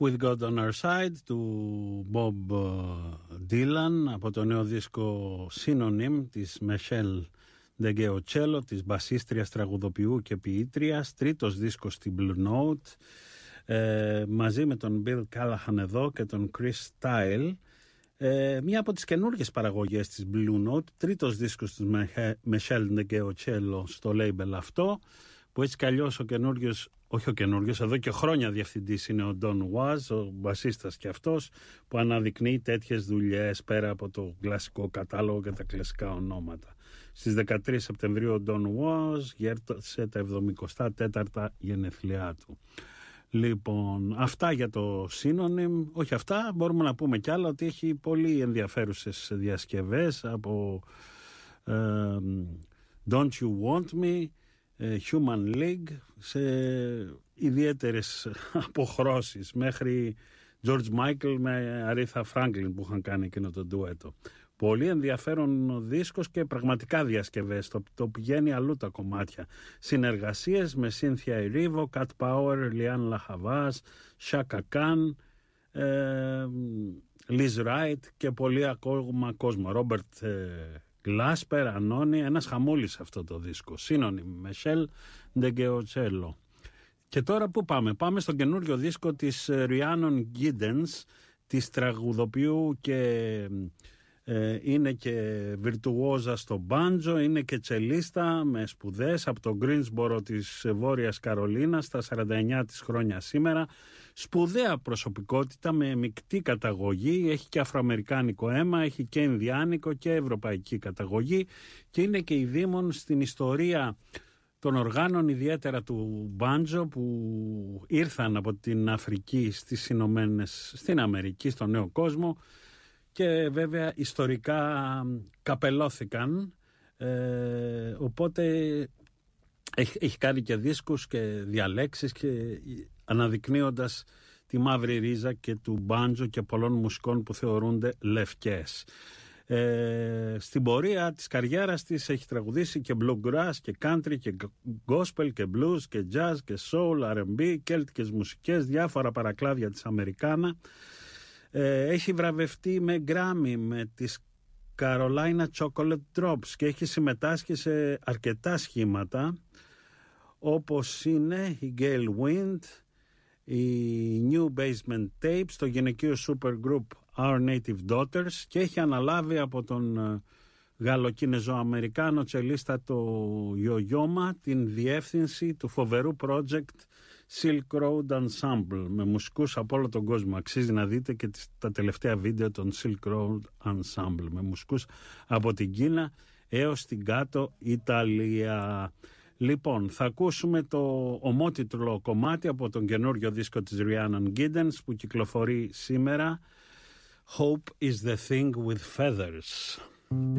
With God on Our Side του Bob Dylan από το νέο δίσκο Synonym της Michelle DeGeocello, της μπασίστριας, τραγουδοποιού και ποιήτριας, τρίτος δίσκος στην Blue Note, μαζί με τον Bill Callahan εδώ και τον Chris Style. Μία από τις καινούργιες παραγωγές της Blue Note, τρίτος δίσκος της Michelle DeGeocello στο label αυτό, που έτσι κι αλλιώς ο καινούργιος, όχι ο καινούργιος, εδώ και χρόνια διευθυντής είναι ο Don Was, ο μπασίστας και αυτός, που αναδεικνύει τέτοιες δουλειές πέρα από το κλασικό κατάλογο και τα κλασικά ονόματα. Στις 13 Σεπτεμβρίου ο Don Was γέρτασε τα 74 γενεθλιά του. Λοιπόν, αυτά για το Synonym. Όχι αυτά, μπορούμε να πούμε κι άλλα, ότι έχει πολύ ενδιαφέρουσες διασκευές από Don't You Want Me, Human League, σε ιδιαίτερες αποχρώσεις, μέχρι George Michael με Aretha Franklin που είχαν κάνει εκείνο το ντουέτο. Πολύ ενδιαφέρον δίσκος και πραγματικά διασκευές, το πηγαίνει αλλού τα κομμάτια. Συνεργασίες με Cynthia Erivo, Cat Power, Liane LaHavas, Chaka Khan, Liz Wright και πολύ ακόμα κόσμο. Robert Glasper, Ανώνη, ένας χαμούλης αυτό το δίσκο. Synonym, Michelle DeGeocello. Και τώρα που πάμε? Πάμε στον καινούριο δίσκο της Rhiannon Giddens, της τραγουδοποιού και είναι και βιρτουόζα στο μπάντζο, είναι και τσελίστα με σπουδές από το Greensboro της Βόρειας Καρολίνας, στα 49 της χρόνια σήμερα. Σπουδαία προσωπικότητα με μεικτή καταγωγή, έχει και αφροαμερικάνικο αίμα, έχει και ινδιάνικο και ευρωπαϊκή καταγωγή και είναι και η δήμον στην ιστορία των οργάνων, ιδιαίτερα του μπάντζο, που ήρθαν από την Αφρική στην Αμερική, στον νέο κόσμο, και βέβαια ιστορικά καπελώθηκαν, οπότε έχει κάνει και δίσκους και διαλέξεις, και αναδεικνύοντας τη μαύρη ρίζα και του μπάντζο και πολλών μουσικών που θεωρούνται λευκές. Στην πορεία της καριέρας της έχει τραγουδήσει και bluegrass και country και gospel και blues και jazz και soul, R&B, κέλτικες μουσικές, διάφορα παρακλάδια της Αμερικάνα. Έχει βραβευτεί με Grammy με τις Carolina Chocolate Drops και έχει συμμετάσχει σε αρκετά σχήματα, όπως είναι η Gale Wind, η New Basement Tapes, το γυναικείο supergroup Our Native Daughters, και έχει αναλάβει από τον Γαλλοκινεζοαμερικάνο τσελίστα το Yoyoma την διεύθυνση του φοβερού project Silk Road Ensemble, με μουσικούς από όλο τον κόσμο. Αξίζει να δείτε και τα τελευταία βίντεο των Silk Road Ensemble, με μουσικούς από την Κίνα έως την κάτω Ιταλία. Λοιπόν, θα ακούσουμε το ομότιτλο κομμάτι από τον καινούριο δίσκο της Rhiannon Giddens που κυκλοφορεί σήμερα, Hope is the Thing with Feathers.